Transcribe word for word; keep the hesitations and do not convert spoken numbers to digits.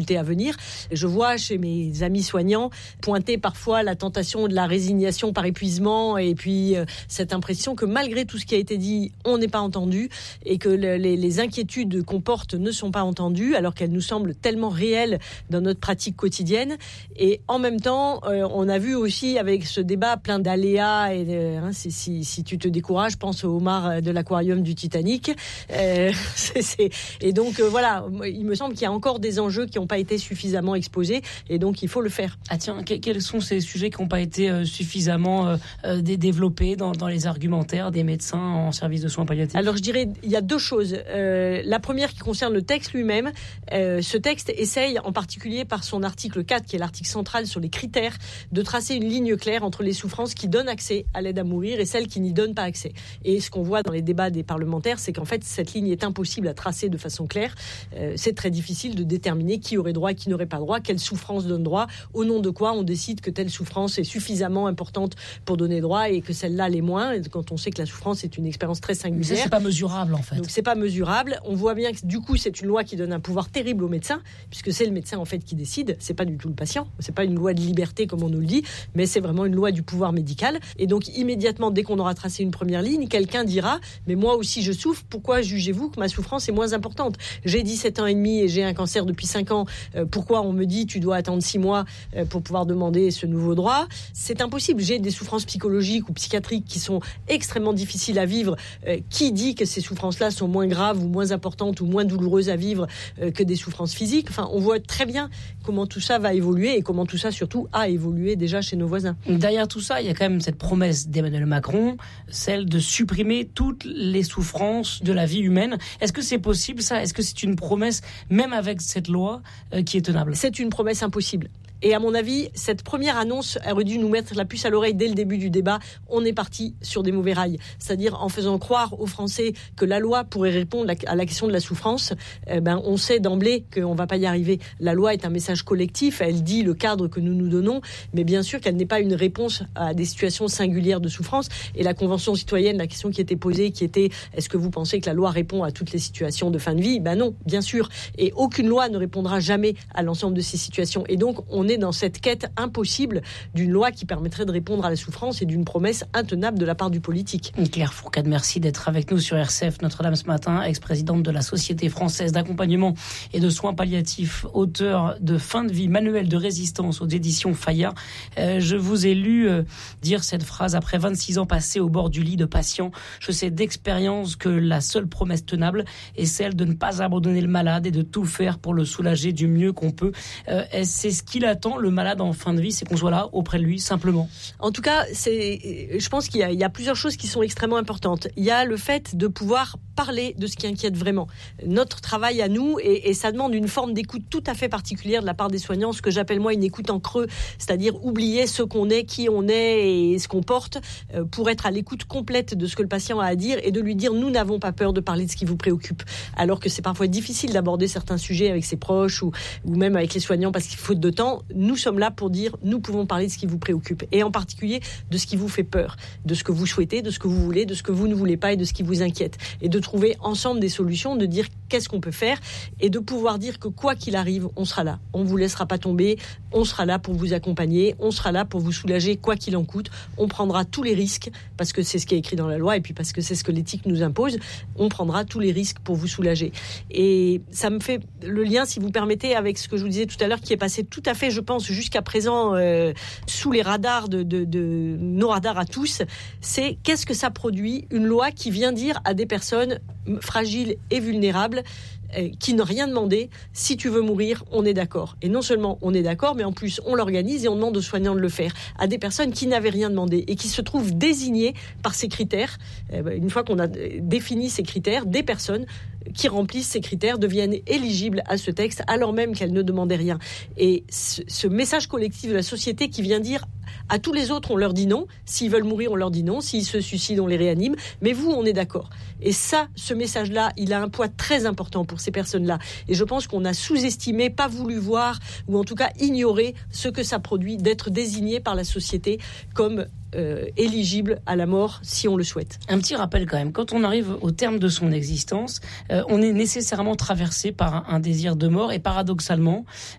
difficultés à venir. Je vois chez mes amis soignants pointer parfois la tentation de la résignation par épuisement et puis euh, cette impression que malgré tout ce qui a été dit, on n'est pas entendu et que le, les, les inquiétudes qu'on porte ne sont pas entendues alors qu'elles nous semblent tellement réelles dans notre pratique quotidienne. Et en même temps, euh, on a vu aussi avec ce débat plein d'aléas et de, hein, si, si, si tu te décourages, pense au homard de l'aquarium du Titanic. Euh, c'est, c'est, et donc euh, voilà, il me semble qu'il y a encore des enjeux qui n'ont pas été suffisamment exposés et donc il faut le faire. Ah tiens, quels sont ces sujets qui n'ont pas été euh, suffisamment euh, développés dans, dans les argumentaires des médecins en service de soins palliatifs? Alors je dirais, il y a deux choses. Euh, la première qui concerne le texte lui-même. Euh, ce texte essaye, en particulier par son article quatre, qui est l'article central sur les critères, de tracer une ligne claire entre les souffrances qui donnent accès à l'aide à mourir et celles qui n'y donnent pas accès. Et ce qu'on voit dans les débats des parlementaires, c'est qu'en fait, cette ligne est impossible à tracer de façon claire. Euh, c'est très difficile de déterminer qui aurait droit, qui n'aurait pas droit, quelle souffrance donne droit, au nom de quoi on décide que telle souffrance est suffisamment importante pour donner droit et que celle-là l'est moins, quand on sait que la souffrance est une expérience très singulière. Mais ça, c'est pas mesurable, en fait. Donc, c'est pas mesurable. On voit bien que, du coup, c'est une loi qui donne un pouvoir terrible au médecin, puisque c'est le médecin, en fait, qui décide. C'est pas du tout le patient. C'est pas une loi de liberté, comme on nous le dit, mais c'est vraiment une loi du pouvoir médical. Et donc, immédiatement, dès qu'on aura tracé une première ligne, quelqu'un dira, mais moi aussi, je souffre. Pourquoi jugez-vous que ma souffrance est moins importante? J'ai dix-sept ans et demi et j'ai un cancer depuis cinq ans. Euh, pourquoi on me dit, tu dois attendre six mois euh, pour pouvoir demander ce nouveau droit? C'est impossible. J'ai des souffrances psychologiques ou psychiatriques qui sont extrêmement difficiles à vivre. Euh, qui dit que ces souffrances-là sont moins graves ou moins importantes ou moins douloureuses à vivre euh, que des souffrances physiques? Enfin, on voit très bien comment tout ça va évoluer et comment tout ça, surtout, a évolué déjà chez nos voisins. Derrière tout ça, il y a quand même cette promesse d'Emmanuel Macron, celle de supprimer toutes les souffrances de la vie humaine. Est-ce que c'est possible, ça? Est-ce que c'est une promesse, même avec cette loi, euh, qui est tenable? C'est une promesse impossible. Et à mon avis, cette première annonce aurait dû nous mettre la puce à l'oreille dès le début du débat. On est parti sur des mauvais rails. C'est-à-dire en faisant croire aux Français que la loi pourrait répondre à la question de la souffrance. Eh ben, on sait d'emblée qu'on ne va pas y arriver. La loi est un message collectif. Elle dit le cadre que nous nous donnons. Mais bien sûr qu'elle n'est pas une réponse à des situations singulières de souffrance. Et la Convention citoyenne, la question qui était posée, qui était est-ce que vous pensez que la loi répond à toutes les situations de fin de vie? Ben non, bien sûr. Et aucune loi ne répondra jamais à l'ensemble de ces situations. Et donc, on est dans cette quête impossible d'une loi qui permettrait de répondre à la souffrance et d'une promesse intenable de la part du politique. Claire Fourcade, merci d'être avec nous sur R C F Notre-Dame ce matin, ex-présidente de la Société française d'accompagnement et de soins palliatifs, auteure de Fin de vie, manuel de résistance aux éditions Fayard. Euh, je vous ai lu euh, dire cette phrase: après vingt-six ans passés au bord du lit de patients, je sais d'expérience que la seule promesse tenable est celle de ne pas abandonner le malade et de tout faire pour le soulager du mieux qu'on peut. Euh, c'est ce qu'il a le malade en fin de vie, c'est qu'on soit là auprès de lui simplement. En tout cas, c'est, je pense qu'il y a, il y a plusieurs choses qui sont extrêmement importantes. Il y a le fait de pouvoir parler de ce qui inquiète vraiment. Notre travail à nous, et, et ça demande une forme d'écoute tout à fait particulière de la part des soignants, ce que j'appelle moi une écoute en creux, c'est-à-dire oublier ce qu'on est, qui on est et ce qu'on porte, euh, pour être à l'écoute complète de ce que le patient a à dire et de lui dire nous n'avons pas peur de parler de ce qui vous préoccupe. Alors que c'est parfois difficile d'aborder certains sujets avec ses proches ou, ou même avec les soignants parce qu'il faut de temps. Nous sommes là pour dire, nous pouvons parler de ce qui vous préoccupe et en particulier de ce qui vous fait peur, de ce que vous souhaitez, de ce que vous voulez, de ce que vous ne voulez pas et de ce qui vous inquiète. Et de trouver ensemble des solutions, de dire qu'est-ce qu'on peut faire et de pouvoir dire que quoi qu'il arrive, on sera là. On ne vous laissera pas tomber, on sera là pour vous accompagner, on sera là pour vous soulager quoi qu'il en coûte. On prendra tous les risques parce que c'est ce qui est écrit dans la loi et puis parce que c'est ce que l'éthique nous impose. On prendra tous les risques pour vous soulager. Et ça me fait le lien, si vous permettez, avec ce que je vous disais tout à l'heure qui est passé tout à fait, je pense, jusqu'à présent euh, sous les radars de, de, de nos radars à tous, c'est qu'est-ce que ça produit, une loi qui vient dire à des personnes fragiles et vulnérables euh, qui n'ont rien demandé, si tu veux mourir, on est d'accord. Et non seulement on est d'accord, mais en plus on l'organise et on demande aux soignants de le faire à des personnes qui n'avaient rien demandé et qui se trouvent désignées par ces critères. Euh, une fois qu'on a défini ces critères, des personnes qui remplissent ces critères deviennent éligibles à ce texte alors même qu'elles ne demandaient rien. Et ce, ce message collectif de la société qui vient dire à tous les autres, on leur dit non. S'ils veulent mourir, on leur dit non. S'ils se suicident, on les réanime. Mais vous, on est d'accord. Et ça, ce message-là, il a un poids très important pour ces personnes-là. Et je pense qu'on a sous-estimé, pas voulu voir, ou en tout cas ignoré ce que ça produit d'être désigné par la société comme Euh, éligible à la mort si on le souhaite. Un petit rappel quand même, quand on arrive au terme de son existence, euh, on est nécessairement traversé par un, un désir de mort et paradoxalement,